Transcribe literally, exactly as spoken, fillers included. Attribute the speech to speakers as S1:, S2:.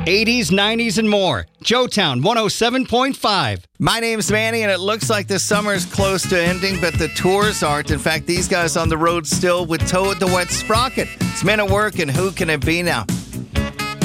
S1: eighties, nineties, and more. Joetown one oh seven point five.
S2: My name's Manny, and it looks like the summer is close to ending, but the tours aren't. In fact, these guys on the road still with Toad the Wet Sprocket. It's Men at Work, and who can it be now?